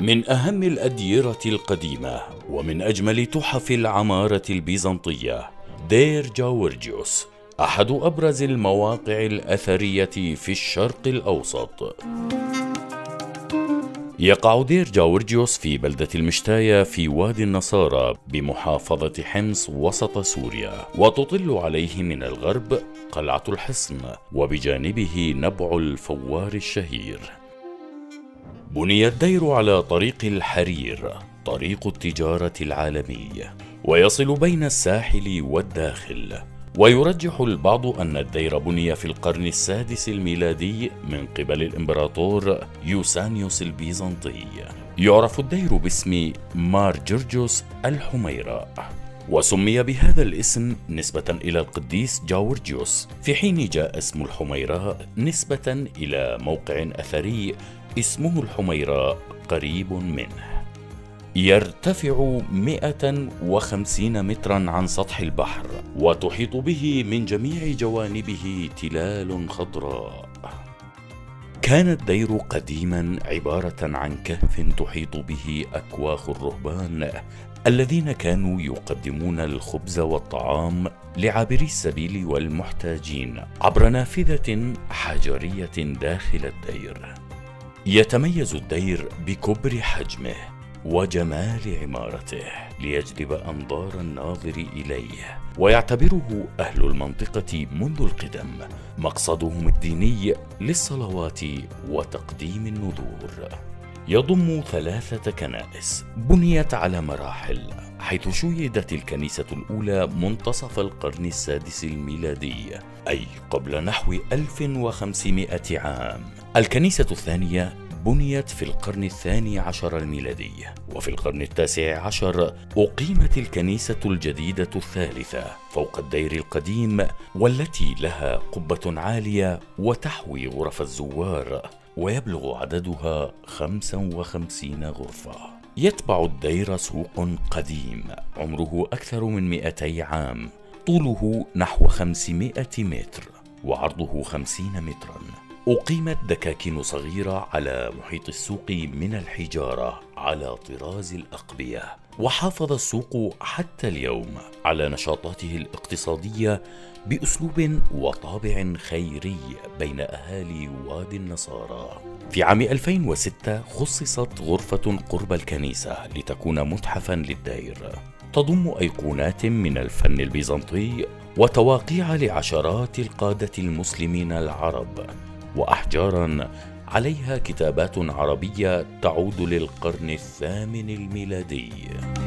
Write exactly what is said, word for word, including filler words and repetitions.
من أهم الأديرة القديمة ومن أجمل تحف العمارة البيزنطية دير جاورجيوس، أحد أبرز المواقع الأثرية في الشرق الأوسط. يقع دير جاورجيوس في بلدة المشتاية في وادي النصارى بمحافظة حمص وسط سوريا، وتطل عليه من الغرب قلعة الحصن، وبجانبه نبع الفوار الشهير. بني الدير على طريق الحرير، طريق التجارة العالمي، ويصل بين الساحل والداخل. ويرجح البعض أن الدير بني في القرن السادس الميلادي من قبل الإمبراطور يوسانيوس البيزنطي. يعرف الدير باسم مار جورجيوس الحميراء، وسمي بهذا الاسم نسبة إلى القديس جاورجيوس، في حين جاء اسم الحميراء نسبة إلى موقع أثري اسمه الحميراء قريب منه. يرتفع مئة وخمسين مترا عن سطح البحر، وتحيط به من جميع جوانبه تلال خضراء. كان الدير قديما عبارة عن كهف تحيط به أكواخ الرهبان الذين كانوا يقدمون الخبز والطعام لعابري السبيل والمحتاجين عبر نافذة حجرية داخل الدير. يتميز الدير بكبر حجمه وجمال عمارته ليجذب أنظار الناظر إليه، ويعتبره أهل المنطقة منذ القدم مقصدهم الديني للصلوات وتقديم النذور. يضم ثلاثة كنائس بنيت على مراحل، حيث شيدت الكنيسة الأولى منتصف القرن السادس الميلادي، أي قبل نحو ألف وخمسمائة عام. الكنيسة الثانية بنيت في القرن الثاني عشر الميلادي، وفي القرن التاسع عشر أقيمت الكنيسة الجديدة الثالثة فوق الدير القديم، والتي لها قبة عالية وتحوي غرف الزوار، ويبلغ عددها خمسة وخمسين غرفة. يتبع الدير سوق قديم عمره أكثر من مئتي عام، طوله نحو خمسمائة متر وعرضه خمسين مترا. أقيمت دكاكين صغيرة على محيط السوق من الحجارة على طراز الأقبية، وحافظ السوق حتى اليوم على نشاطاته الاقتصادية بأسلوب وطابع خيري بين أهالي وادي النصارى. في عام ألفين وستة خصصت غرفة قرب الكنيسة لتكون متحفا للدير، تضم أيقونات من الفن البيزنطي وتواقيع لعشرات القادة المسلمين العرب، وأحجاراً عليها كتابات عربية تعود للقرن الثامن الميلادي.